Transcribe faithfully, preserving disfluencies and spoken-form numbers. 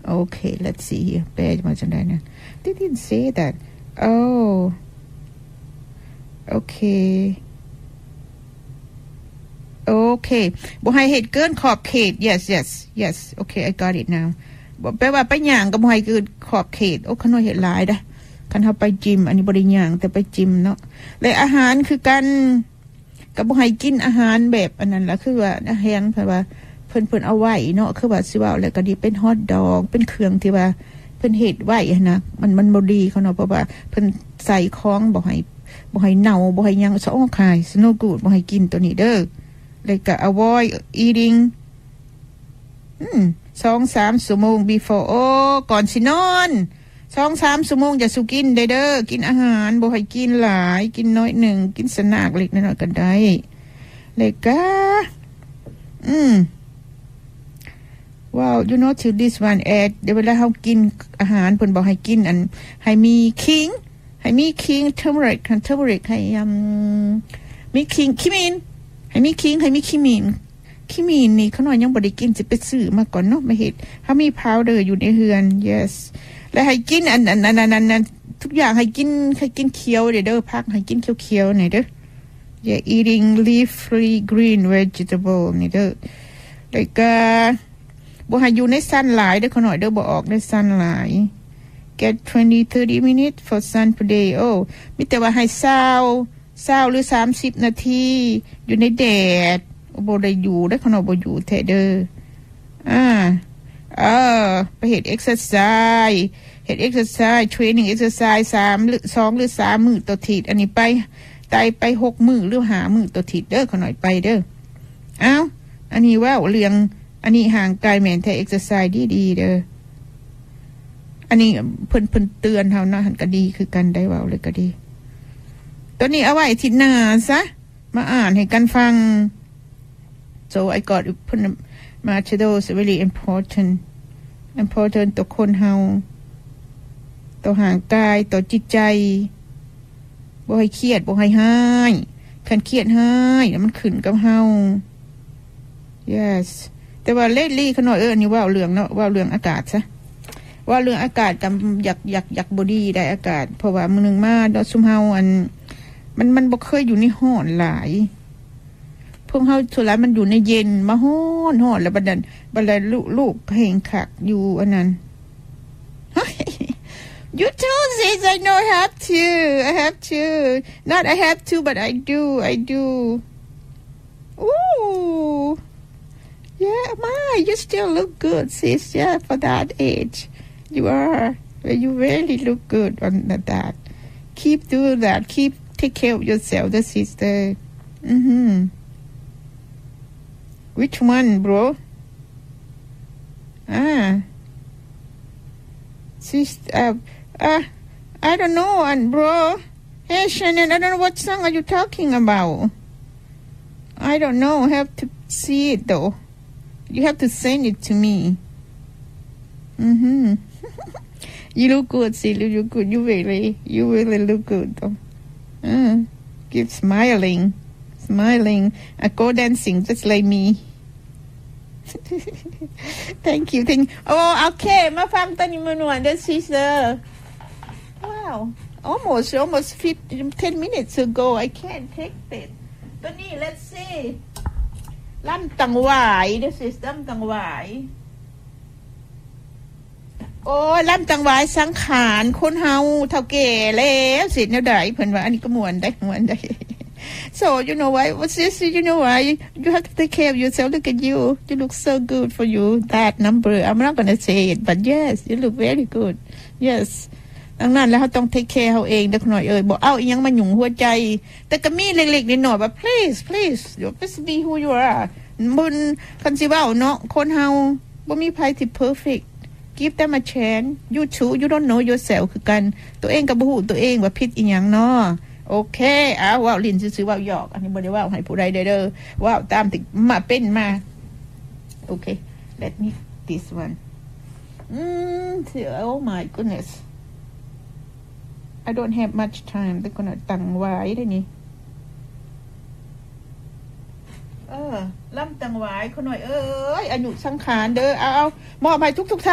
Okay, let's see here. แปลมาจากไหนนะ They didn't say that. Oh. Okay. Okay. บ่ให้เหตุเกินขอบเขต Yes, yes, yes. Okay, I got it now. บ่แปลว่าไปย่างก็บ่ให้เกินขอบเขตโอ้ขน้อยเฮ็ดหลายเด้อคันเฮาไปจิมอันนี้บ่ได้ย่างแต่ไปจิมเนาะและอาหารคือกันก็บ่ให้กินอาหารแบบอันนั้นล่ะคือว่าแฮงเพราะว่าเพิ่นเพิ่นเอาไว้เนาะคือว่าสิว่าแล้วก็ดีเป็นฮอทดอกเป็นเครื่องที่ว่าเพิ่นเฮ็ดไว้นะมันมันบ่ดีเขาเนาะเพราะว่าเพิ่นใส่ของบ่ให้บ่ให้เน่าบ่ให้หยังซะอ้อคาย it's no good บ่ให้กินตัวนี้เด้อแล้วก็ avoid eating อืม สองถึงสาม ชั่วโมง before โอ้ก่อนสินอน สองถึงสาม ชั่วโมงจะสุกินได้เด้อกินอาหารบ่ให้กินหลายกินน้อยหนึ่งกินสนากเล็กน้อยก็ได้แล้วก็อืมว้าว you know to this one add เดี๋ยวเวลาเฮากินอาหารเพิ่นบอกให้กินอันให้มีคิงให้มีคิง turmeric turmeric ให้อืมมีคิงคิมินให้มีคิงให้มีคิมินคิมินนี่เขาน้อยยังบ่ได้กินสิไปซื้อมาก่อนเนาะมาเฮ็ดเฮามี powder อยู่ในเฮือน yes แล้วให้กินอันอันอันอันทุกอย่างให้กินให้กินเขียวเด้อพักให้กินเขียวๆหน่อยเด้อ yeah eating leaf free green vegetable นี่เด้อแล้วก็บ่ให้อยู่ในซันหลายเด้อเขาหน่อยเด้อบ่ออกในซันหลาย get twenty thirty minutes for sun per day โอ้มีแต่ว่าให้เช้าเช้าหรือสามสิบนาทีอยู่ในแดดบ่ได้อยู่เด้อเขาหน่อยบ่อยู่แท้เด้ออ่าเออไปเฮ็ด exercise เฮ็ด exercise training exercise สามหรือสองหรือสามมื้อต่ออาทิตย์อันนี้ไปไต่ไปหกมื้อหรือห้ามื้อต่ออาทิตย์เด้อเขาหน่อยไปเด้ออ้าวอันนี้ว่าเรื่องอันนี้ห่างไกลแม่นแท้ exercise ดีๆเด้ออันนี้เพิ่นเพิ่นเตือนเฮานะหันก็ดีคือกันได้เว้าเลยก็ดีตัวนี้เอาไว้อาทิตย์หน้าซะมาอ่านให้กันฟัง so I got เพิ่นมาชโด is really important important ต่อคนเฮาต่อห่างกายต่อจิตใจบ่ให้เครียดบ่ให้หายคันเครียดหายแล้วมันขึ้นกับเฮา yes แต่ว่าเล่ๆขน้อยเอออันนี้ว่าเรื่องเนาะว่าเรื่องอากาศซะว่าเรื่องอากาศกับอยากอยากอยากบ่ดีได้อากาศเพราะว่ามื้อนึงมาดอกซุมเฮาอันมันมันบ่เคยอยู่ในร้อนหลายพวกเฮาส่วนหลายมันอยู่ในเย็นมาร้อนร้อนแล้วบัดนั้นบัดนั้นลูกๆเพลงคักอยู่อันนั้น You too sis I know I have to I have to not I have to but I do I do Ooh Yeah my you still look good sis yeah for that age you are you really look good on that keep doing that keep take care of yourself the sister mhm Which one, bro? Ah. Sister, uh, uh, I don't know, and bro. Hey, Shannon, I don't know what song are you talking about. I don't know. I have to see it, though. You have to send it to me. Mm-hmm. You look good, sis. You look good. You really, you really look good, though. Uh, keep smiling. Smiling. I go dancing just like me. Thank you. Thank you. Oh, okay. มาฟังตอนนี้มันหวาน This is the wow. Almost, almost fifteen, ten minutes ago. I can't take it. ตอนนี้ let's see. ล่ำตังหวาย This is ล่ำตังหวายโอ้ล่ำตังหวายสังขารคนเฮาเฒ่าแก่แล้วสิแนวใดเพิ่นว่าอันนี้ก็ม่วนได้ม่วนได้So you know why? What's this? You know why? You have to take care of yourself. Look at you. You look so good for you. That number. I'm not gonna say it, but yes, you look very good. Yes. ดังนั้นแล้วเราต้อง take care เฮาเองเด็กหน่อยเอ้ยบ่เอาอีหยังมาหยุ่งหัวใจแต่ก็มีเล็กๆน้อยๆว่า please please you just be who you are มันคันสิเว้าเนาะคนเฮาบ่มีไผที่ perfect give them a chance you too you don't know yourself คือกันตัวเองก็บ่ฮู้ตัวเองว่าผิดอีหยังเนาะโอเคอ้าวว้าวลิ้นซื่อๆว้าวหยอกอันนี้บ่ได้ว้าวให้ผู้ใดเด้อว้าวตามที่มาเป็นมาโอเค let me this one อืม oh my goodness I don't have much time แต่ก็น่ะตั้งไว้ได้นี่เออล่ำตังหวายคนหน่อยเอ้ยอายุสังขารเด้อเอาๆมอบให้ทุกๆท่าน